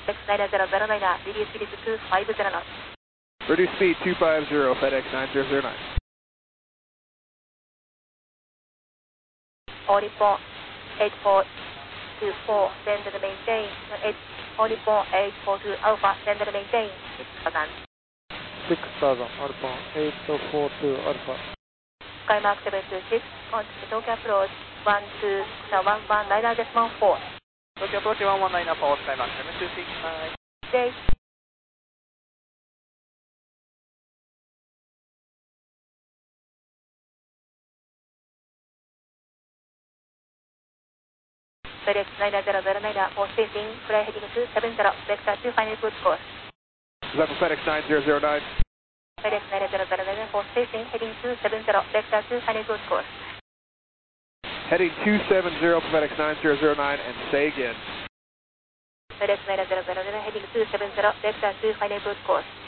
FedEx9009, reduce speed to 250 knots. Reduce speed 250, FedEx 9009. Oripon 8424, send and maintain. Oripon 842 Alpha, send and maintain. 6000. 6000, Oripon 842 Alpha. Skymark 726, contact Tokyo approach 12, 11, 4. Tokyo approach 1194, Skymark 726, bye. Stay. FedEx 9009 for spacing, fly heading to 70, vector to final cruise course. Is that for FedEx 9009? FedEx 9009 for spacing, heading to 70, vector to final cruise course. Heading 270 for FedEx 9009 and say again. FedEx 9009 heading to 70, vector to final cruise course.